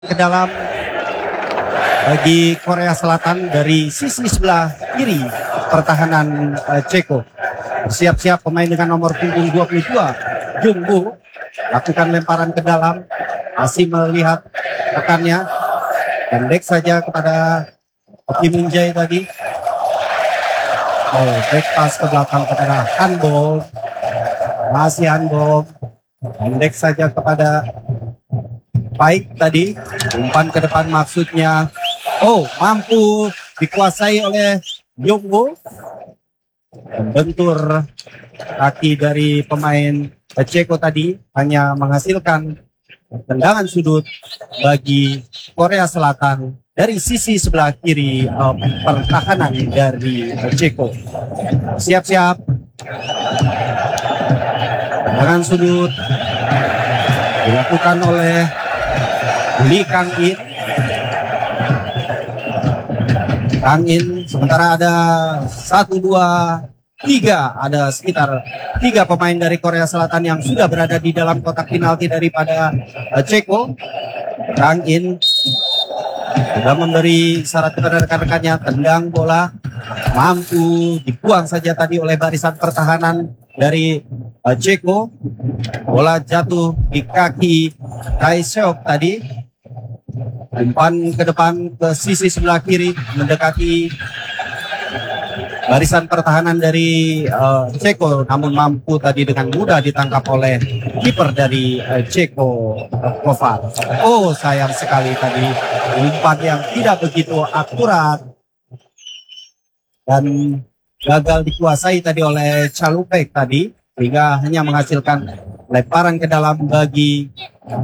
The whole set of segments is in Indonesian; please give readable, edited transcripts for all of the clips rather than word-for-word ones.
ke dalam bagi Korea Selatan dari sisi sebelah kiri pertahanan Ceko. Siap-siap pemain dengan nomor punggung 22 Jungwoo lakukan lemparan ke dalam, masih melihat rekannya, pendek saja kepada Kim Min Jae tadi. Back pass ke belakang kepada Hanbok, masih Hanbok, pendek saja kepada Baik tadi, umpan ke depan maksudnya. Mampu dikuasai oleh Jungwoo. Bentur kaki dari pemain Ceko tadi hanya menghasilkan tendangan sudut bagi Korea Selatan dari sisi sebelah kiri pertahanan dari Ceko. Siap-siap. Tendangan sudut dilakukan oleh Lee Kang-in. Kang-in, sementara ada 1, 2, 3, ada sekitar 3 pemain dari Korea Selatan yang sudah berada di dalam kotak penalti daripada Ceko. Kang-in sudah memberi syarat kepada rekan-rekannya, tendang bola, mampu dibuang saja tadi oleh barisan pertahanan dari Ceko. Bola jatuh di kaki Tae-seok tadi. Umpan ke depan ke sisi sebelah kiri mendekati barisan pertahanan dari Ceko, namun mampu tadi dengan mudah ditangkap oleh kiper dari Ceko, Kovar. Sayang sekali tadi umpan yang tidak begitu akurat dan gagal dikuasai tadi oleh Chalupek tadi, sehingga hanya menghasilkan lemparan ke dalam bagi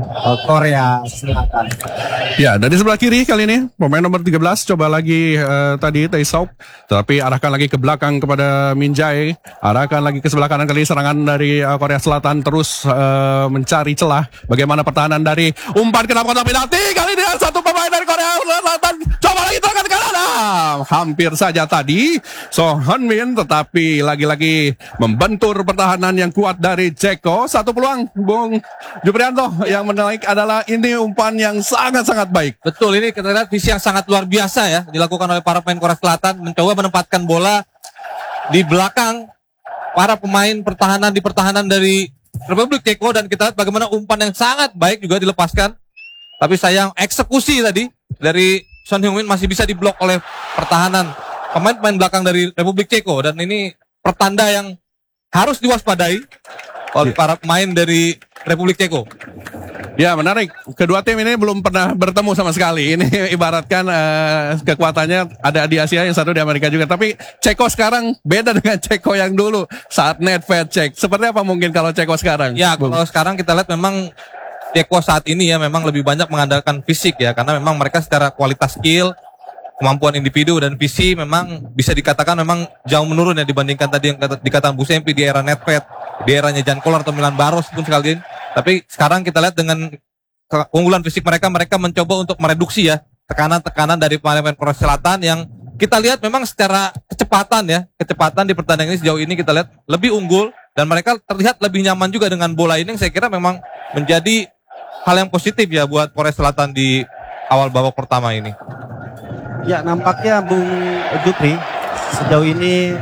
Korea Selatan. Ya, dari sebelah kiri kali ini pemain nomor 13 coba lagi tadi Tae-seok, tetapi arahkan lagi ke belakang kepada Min Jae, arahkan lagi ke sebelah kanan. Kali serangan dari Korea Selatan terus mencari celah. Bagaimana pertahanan dari umpan ke dalam kotak penalti, kali ini satu pemain dari Korea Selatan coba lagi terangkat ke kanan. Hampir saja tadi So Hyun-min, tetapi lagi-lagi membentur pertahanan yang kuat dari Ceko. Satu peluang Bung Juprianto yang menaik adalah ini umpan yang sangat-sangat baik. Betul, ini kita lihat visi yang sangat luar biasa ya dilakukan oleh para pemain Korea Selatan, mencoba menempatkan bola di belakang para pemain pertahanan di pertahanan dari Republik Ceko, dan kita lihat bagaimana umpan yang sangat baik juga dilepaskan. Tapi sayang eksekusi tadi dari Son Heung-min masih bisa diblok oleh pertahanan pemain-pemain belakang dari Republik Ceko, dan ini pertanda yang harus diwaspadai oleh para pemain dari Republik Ceko. Ya, menarik. Kedua tim ini belum pernah bertemu sama sekali. Ini ibaratkan kekuatannya ada di Asia, yang satu di Amerika juga. Tapi Ceko sekarang beda dengan Ceko yang dulu saat Nedved cek. Seperti apa mungkin kalau Ceko sekarang? Ya, kalau sekarang kita lihat memang Ceko saat ini ya memang lebih banyak mengandalkan fisik ya, karena memang mereka secara kualitas skill, kemampuan individu dan visi memang bisa dikatakan memang jauh menurun ya dibandingkan tadi yang dikatakan Bu Sempi di era Nedved, di eranya Jan Koller atau Milan Baros pun sekali. Tapi sekarang kita lihat dengan keunggulan fisik mereka mencoba untuk mereduksi ya tekanan-tekanan dari pemain Korea Selatan yang kita lihat memang secara kecepatan di pertandingan ini sejauh ini kita lihat lebih unggul, dan mereka terlihat lebih nyaman juga dengan bola ini, yang saya kira memang menjadi hal yang positif ya buat Korea Selatan di awal babak pertama ini. Ya, nampaknya Bung Jupri sejauh ini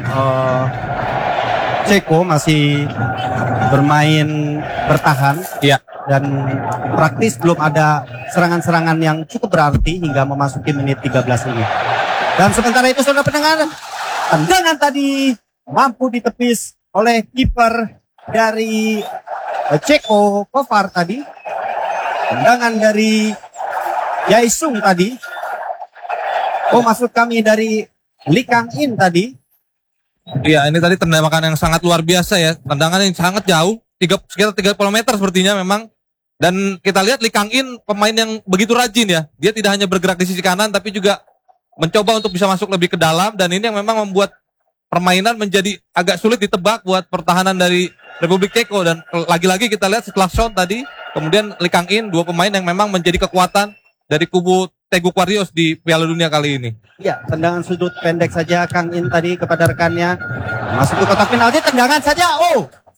Ceko masih bermain bertahan, ya, dan praktis belum ada serangan-serangan yang cukup berarti hingga memasuki menit 13 ini. Dan sementara itu saudara pendengar, tendangan tadi mampu ditepis oleh kiper dari Ceko, Kovar tadi. Tendangan dari Jae-sung tadi. Maksud kami dari Lee Kang-in tadi. Iya, ini tadi tendangan yang sangat luar biasa ya. Tendangan yang sangat jauh, sekitar 30 meter sepertinya memang. Dan kita lihat Lee Kang-in pemain yang begitu rajin ya. Dia tidak hanya bergerak di sisi kanan, tapi juga mencoba untuk bisa masuk lebih ke dalam. Dan ini yang memang membuat permainan menjadi agak sulit ditebak buat pertahanan dari Republik Ceko. Dan lagi-lagi kita lihat setelah Son tadi, kemudian Lee Kang-in, dua pemain yang memang menjadi kekuatan dari kubu Taeguk Warriors di Piala Dunia kali ini. Ya, tendangan sudut pendek saja Kang-in tadi kepada rekannya. Masuk ke kotak penalti, tendangan saja.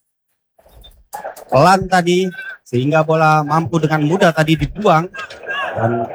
Pelan tadi, sehingga bola mampu dengan mudah tadi dibuang Dan